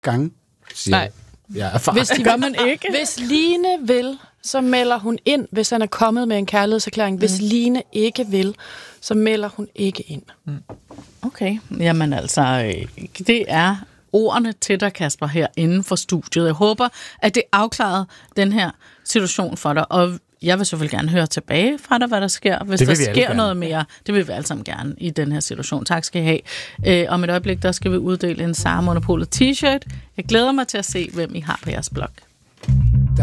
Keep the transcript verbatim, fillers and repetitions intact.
gange, siger Nej. jeg erfaring. Hvis, de, man ikke. Hvis Line vil, så melder hun ind, hvis han er kommet med en kærlighedserklæring. Hvis mm. Line ikke vil, så melder hun ikke ind. Mm. Okay, jamen altså, det er ordene til dig, Kasper, her inden for studiet. Jeg håber, at det afklarede den her situation for dig, og jeg vil selvfølgelig gerne høre tilbage fra dig, hvad der sker. Hvis der sker noget mere, det vil vi alle sammen gerne i den her situation. Tak skal I have. Øh, om et øjeblik, der skal vi uddele en Sara Monopolet t-shirt. Jeg glæder mig til at se, hvem I har på jeres blog.